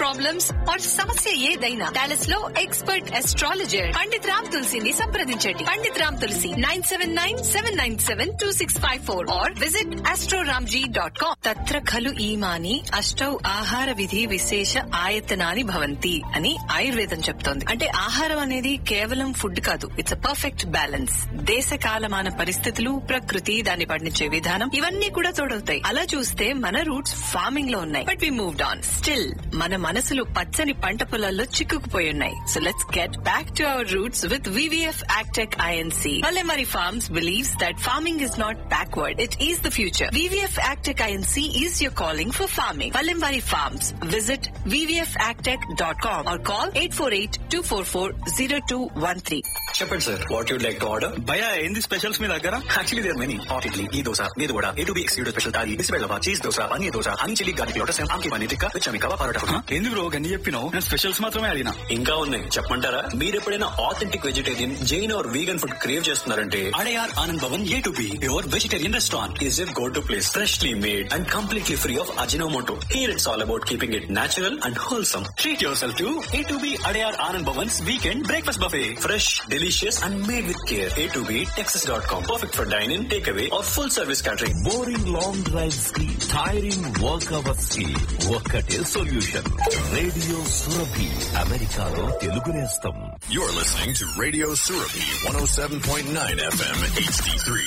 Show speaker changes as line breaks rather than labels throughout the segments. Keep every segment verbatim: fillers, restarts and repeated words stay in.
Problems are సమస్య ఏదైనా Dallas లో ఎక్స్పర్ట్ ఎస్ట్రాలజర్ పండిత్ రామ్ తులసిని సంప్రదించండి. పండిత్ రామ్ తులసి nine seven nine seven nine seven two six five four are visit Astroramji dot com. తత్ర ఖలు ఈమాని అష్టౌ ఆహార విధి విశేష ఆయతనాని భవంతి అని ఆయుర్వేదం చెప్తోంది. అంటే ఆహారం అనేది కేవలం ఫుడ్ కాదు, ఇట్స్ అ పర్ఫెక్ట్ బ్యాలెన్స్. దేశ కాలమాన పరిస్థితులు, ప్రకృతి, దాన్ని పండించే విధానం ఇవన్నీ కూడా తోడవుతాయి. అలా చూస్తే మన రూట్స్ ఫార్మింగ్ లో ఉన్నాయి, but we moved on. Still మన మనసులు పచ్చని పంట పొలాల్లో చిక్కుకుపోయి ఉన్నాయి. So let's get back to our roots with V V F Agtech I N C. Valemari Farms believes that farming is not backward, it is the future. V V F Agtech I N C is your calling for farming. Valemari Farms. Visit v v f agtech dot com or call eight four eight, two four four, zero two one three.
చెప్పండి sir, what you'd like to order?
భయ ఏంది specials మీ దగ్గర?
Actually there many. Hot idli, ఈ దోశ, మీద vada, A to be excluded special thali, బిస్బెల్లవా, cheese dosa, paneer dosa, honey chilli garlic lotus, ఆమ్కి paneer tikka, which అమికవా parotta.
ఏంది bro గన్ని చెప్పినావు? నేను specials మాత్రమే అడిగినా.
ఇంకా ఉన్నాయి చెప్పమంటారా? మీరు ఎప్పుడైనా authentic vegetarian, Jain are vegan food crave చేస్తున్నారంటే Adyar Anand Bhavan A to be your vegetarian restaurant is your go to place. Freshly made and completely free of Ajinomoto. Here it's all about keeping it natural and wholesome. Treat your self to A to be Adyar Anand Bhavan's weekend breakfast buffet. Fresh, delicious and made with care. A to B Texas dot com. Perfect for dine-in, takeaway or full service catering.
Boring long drives ki, tiring work hours ki, ఒక్కటే solution. Radio Surabhi, Americano Telugu Nestam.
You're listening to Radio Surabhi one oh seven point nine F M H D three.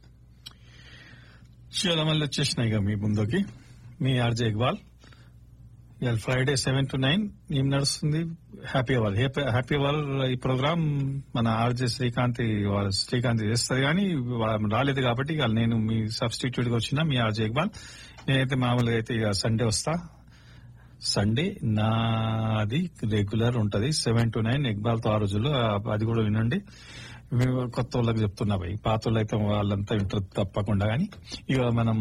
చాలా మళ్ళీ వచ్చేసినాయి ఇక మీ ముందుకి మీ RJ Iqbal. ఇవాళ Friday seven to nine ఏం నడుస్తుంది? Happy hour. Happy hour ఈ ప్రోగ్రామ్ మన ఆర్జే శ్రీకాంత్ శ్రీకాంత్ చేస్తుంది, కానీ రాలేదు కాబట్టి ఇవాళ నేను మీ సబ్స్టిట్యూట్ గా వచ్చిన మీ ఆర్జే ఇక్బాల్. నేనైతే మామూలుగా అయితే ఇక సండే వస్తా. సండే నాది రెగ్యులర్ ఉంటది సెవెన్ టు నైన్ ఇక్బాల్ తో ఆ రోజుల్లో. అది కూడా వినండి. కొత్త వాళ్ళకి చెప్తున్నా భయ్, పాత వాళ్ళు అయితే వాళ్ళంతా వింటారు తప్పకుండా. కానీ ఇక మనం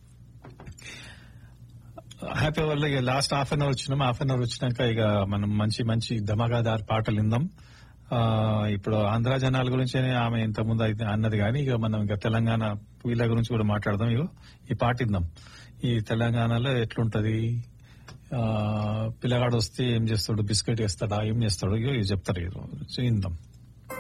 హ్యాపీ అవర్ లో ఇక లాస్ట్ హాఫ్ అన్ అవర్ వచ్చినాం. హాఫ్ అన్ అవర్ వచ్చినాక ఇక మనం మంచి మంచి ధమాకాదార్ పాటలు విందాం. ఇప్పుడు ఆంధ్ర జనాల గురించి ఆమె ఇంత ముందు అయితే అన్నది, కానీ ఇక మనం ఇక తెలంగాణ వీళ్ళ గురించి కూడా మాట్లాడదాం. ఇగో ఈ పాట విందాం. ఈ తెలంగాణలో ఎట్లుంటది, పిల్లగాడు వస్తే ఏం చేస్తాడు, బిస్కెట్ వేస్తాడా, ఏం చేస్తాడు, ఇగో చెప్తారు. విందాం.